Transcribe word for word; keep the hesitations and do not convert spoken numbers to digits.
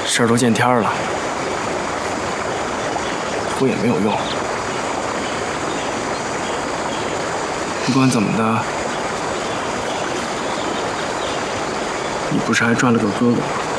事儿都见天了，哭也没有用。不管怎么的，你不是还赚了个哥哥吗？